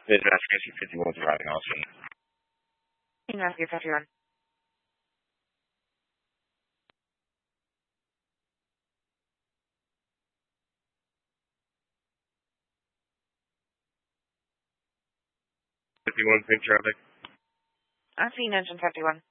There's Rescue 51 arriving Austin. Rescue 51. Pink traffic. I've seen engine 51.